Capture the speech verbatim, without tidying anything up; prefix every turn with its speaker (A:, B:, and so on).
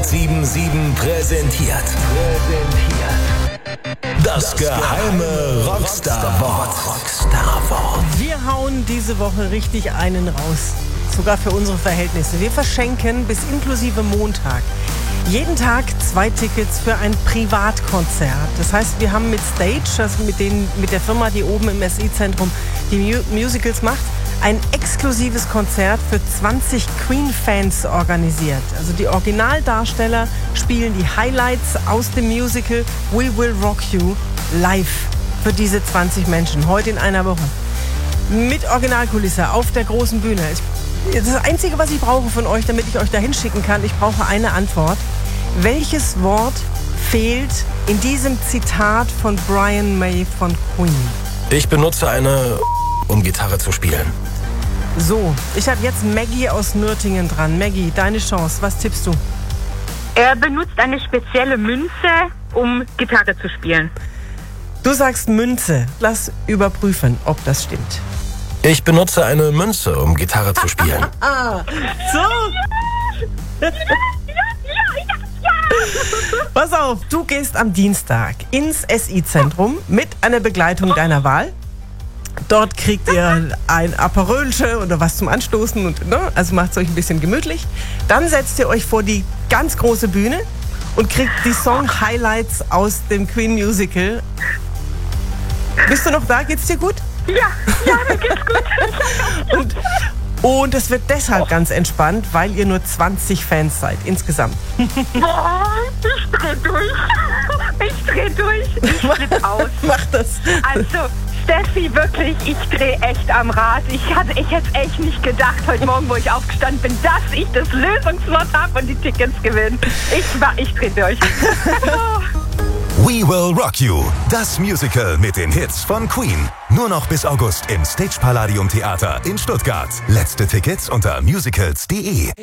A: hundertsieben Komma sieben präsentiert. Präsentiert. Das geheime Rockstar-Wort. Rockstar-Wort.
B: Wir hauen diese Woche richtig einen raus. Sogar für unsere Verhältnisse. Wir verschenken bis inklusive Montag jeden Tag zwei Tickets für ein Privatkonzert. Das heißt, wir haben mit Stage, also mit, den, mit der Firma, die oben im S I-Zentrum die Mu- Musicals macht, ein exklusives Konzert für zwanzig Queen-Fans organisiert. Also die Originaldarsteller spielen die Highlights aus dem Musical We Will Rock You live für diese zwanzig Menschen. Heute in einer Woche. Mit Originalkulisse auf der großen Bühne. Das Einzige, was ich brauche von euch, damit ich euch da hinschicken kann, ich brauche eine Antwort. Welches Wort fehlt in diesem Zitat von Brian May von Queen?
A: Ich benutze eine, um Gitarre zu spielen.
B: So, ich habe jetzt Maggie aus Nürtingen dran. Maggie, deine Chance. Was tippst du?
C: Er benutzt eine spezielle Münze, um Gitarre zu spielen.
B: Du sagst Münze. Lass überprüfen, ob das stimmt.
A: Ich benutze eine Münze, um Gitarre zu spielen.
B: Ah, so.
C: Ja, ja, ja, ja.
B: Pass auf, du gehst am Dienstag ins S I-Zentrum mit einer Begleitung deiner Wahl. Dort kriegt ihr ein Aperölchen oder was zum Anstoßen. Und, ne? Also macht es euch ein bisschen gemütlich. Dann setzt ihr euch vor die ganz große Bühne und kriegt die Song-Highlights aus dem Queen-Musical. Bist du noch da? Geht's dir gut?
C: Ja, ja, mir geht's gut.
B: Und, und es wird deshalb ganz entspannt, weil ihr nur zwanzig Fans seid insgesamt.
C: Boah, ich dreh durch. Ich dreh durch. Ich flipp aus.
B: Mach das.
C: Also, Steffi, wirklich, ich dreh echt am Rad. Ich hatte, ich hätte echt nicht gedacht, heute Morgen, wo ich aufgestanden bin, dass ich das Lösungswort habe und die Tickets gewinne. Ich war, ich dreh durch.
D: We Will Rock You, das Musical mit den Hits von Queen. Nur noch bis August im Stage Palladium Theater in Stuttgart. Letzte Tickets unter musicals punkt de.